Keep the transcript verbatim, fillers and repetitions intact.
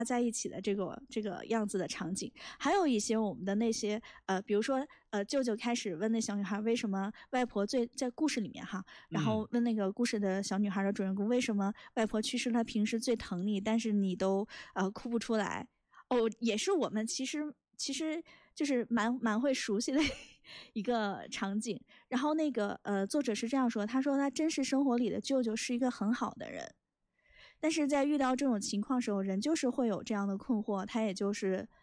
在一起的这个这个样子的场景，还有一些我们的那些呃，比如说呃，舅舅开始问那小女孩为什么外婆最在故事里面哈，然后问那个故事的小女孩的主人公、嗯、为什么外婆去世，她平时最疼你，但是你都呃哭不出来。哦，也是我们其实其实就是蛮蛮会熟悉的一个场景。然后那个呃，作者是这样说，他说他真实生活里的舅舅是一个很好的人，但是在遇到这种情况的时候，人就是会有这样的困惑，他也就是